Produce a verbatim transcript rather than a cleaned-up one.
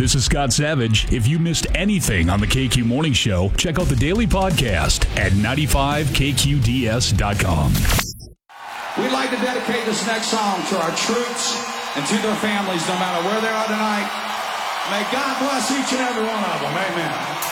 This is Scott Savage. If you missed anything on the K Q Morning Show, check out the daily podcast at ninety-five K Q D S dot com. We'd like to dedicate this next song to our troops and to their families, no matter where they are tonight. May God bless each and every one of them. Amen.